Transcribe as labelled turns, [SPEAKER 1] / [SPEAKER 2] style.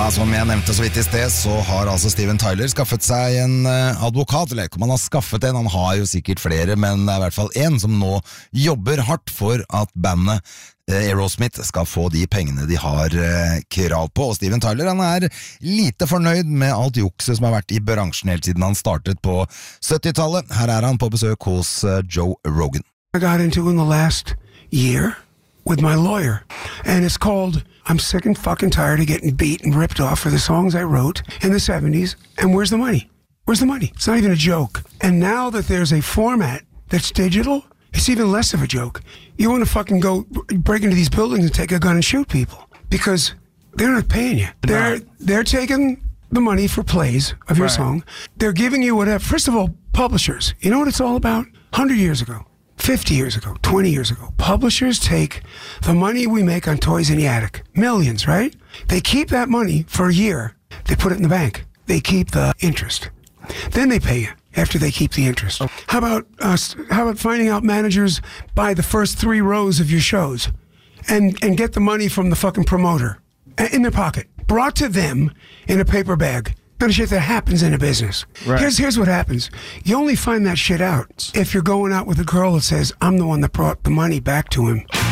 [SPEAKER 1] som jeg nevnte så vidt i sted, så har altså Steven Tyler skaffet seg en advokat, eller ikke om han har skaffet en, han har jo sikkert flere, men det er i hvert fall en som nå jobber hardt for at bandet Aerosmith skal få de pengene de har krav på, og Steven Tyler han er lite fornøyd med alt jukset som har vært i bransjen helt siden han startet på 70-tallet. Her er han på besøk hos Joe Rogan.
[SPEAKER 2] I got into in the last year with my lawyer, and it's called I'm sick and fucking tired of getting beat and ripped off for the songs I wrote in the 70s, and where's the money? Where's the money? It's not even a joke. And now that there's a format that's digital, it's even less of a joke. You want to fucking go break into these buildings and take a gun and shoot people because they're not paying you. They're taking the money for plays of your song. They're giving you whatever. First of all, publishers, you know what it's all about? 100 years ago, 50 years ago, 20 years ago, publishers take the money we make on Toys in the Attic, millions, right? They keep that money for a year. They put it in the bank. They keep the interest. Then they pay you after they keep the interest. How about finding out managers buy the first 3 rows of your shows and get the money from the fucking promoter in their pocket, brought to them in a paper bag. Kind of shit that happens in a business. Right. Here's what happens. You only find that shit out if you're going out with a girl that says, I'm the one that brought the money back to him.